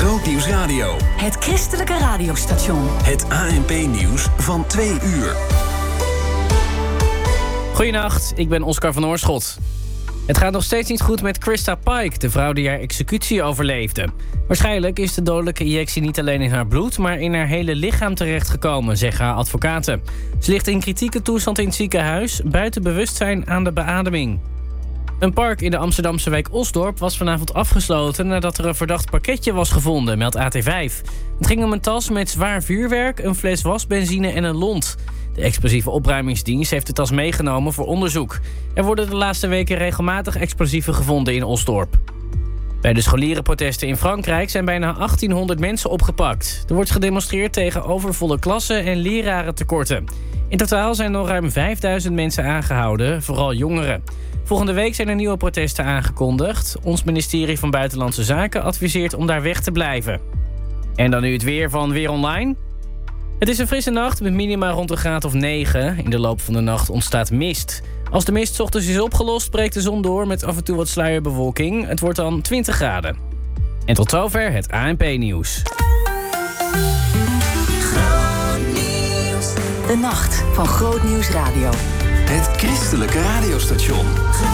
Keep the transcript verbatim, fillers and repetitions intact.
Grootnieuws Radio. Het christelijke radiostation. Het A N P-nieuws van twee uur. Goedenacht, ik ben Oscar van Oorschot. Het gaat nog steeds niet goed met Christa Pike, de vrouw die haar executie overleefde. Waarschijnlijk is de dodelijke injectie niet alleen in haar bloed, maar in haar hele lichaam terechtgekomen, zeggen haar advocaten. Ze ligt in kritieke toestand in het ziekenhuis, buiten bewustzijn aan de beademing. Een park in de Amsterdamse wijk Osdorp was vanavond afgesloten nadat er een verdacht pakketje was gevonden, meldt A T vijf. Het ging om een tas met zwaar vuurwerk, een fles wasbenzine en een lont. De explosieve opruimingsdienst heeft de tas meegenomen voor onderzoek. Er worden de laatste weken regelmatig explosieven gevonden in Osdorp. Bij de scholierenprotesten in Frankrijk zijn bijna achttienhonderd mensen opgepakt. Er wordt gedemonstreerd tegen overvolle klassen en lerarentekorten. In totaal zijn er ruim vijfduizend mensen aangehouden, vooral jongeren. Volgende week zijn er nieuwe protesten aangekondigd. Ons ministerie van Buitenlandse Zaken adviseert om daar weg te blijven. En dan nu het weer van Weer Online. Het is een frisse nacht met minima rond een graad of negen. In de loop van de nacht ontstaat mist. Als de mist 's ochtends is opgelost, breekt de zon door met af en toe wat sluierbewolking. Het wordt dan twintig graden. En tot zover het A N P-nieuws. De nacht van Grootnieuws Radio. Het christelijke radiostation.